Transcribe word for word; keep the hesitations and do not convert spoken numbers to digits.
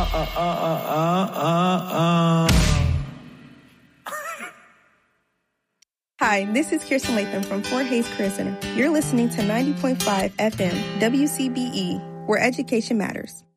uh, uh, uh, uh, uh. Hi, this is Kirsten Latham from Fort Hays Career Center. You're listening to ninety point five F M W C B E, where education matters.